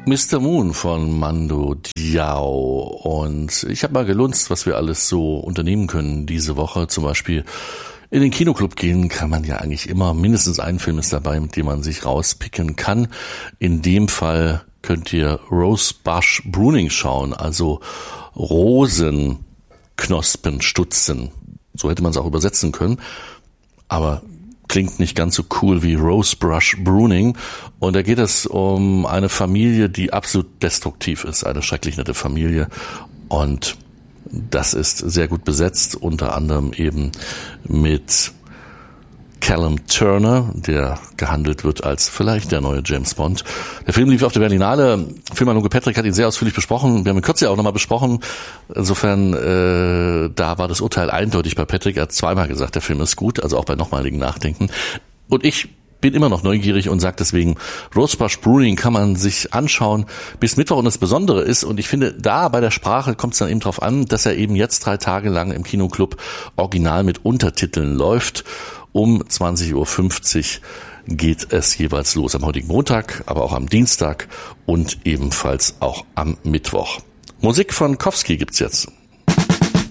Mr. Moon von Mando Diao. Und ich habe mal gelunzt, was wir alles so unternehmen können diese Woche. Zum Beispiel in den Kinoclub gehen kann man ja eigentlich immer. Mindestens ein Film ist dabei, mit dem man sich rauspicken kann. In dem Fall könnt ihr Rosebush Pruning schauen, also Rosenknospenstutzen. So hätte man es auch übersetzen können. Aber klingt nicht ganz so cool wie Rosebush Pruning. Und da geht es um eine Familie, die absolut destruktiv ist. Eine schrecklich nette Familie. Und das ist sehr gut besetzt. Unter anderem eben mit Callum Turner, der gehandelt wird als vielleicht der neue James Bond. Der Film lief auf der Berlinale. Filmanalyse Patrick hat ihn sehr ausführlich besprochen. Wir haben ihn kürzlich auch nochmal besprochen. Insofern, da war das Urteil eindeutig bei Patrick. Er hat zweimal gesagt, der Film ist gut, also auch bei nochmaligen Nachdenken. Und ich bin immer noch neugierig und sage deswegen, Rosebush Pruning kann man sich anschauen bis Mittwoch. Und das Besondere ist, und ich finde, da bei der Sprache kommt es dann eben drauf an, dass er eben jetzt 3 Tage lang im Kinoclub original mit Untertiteln läuft. Um 20.50 Uhr geht es jeweils los am heutigen Montag, aber auch am Dienstag und ebenfalls auch am Mittwoch. Musik von Kowski gibt's jetzt.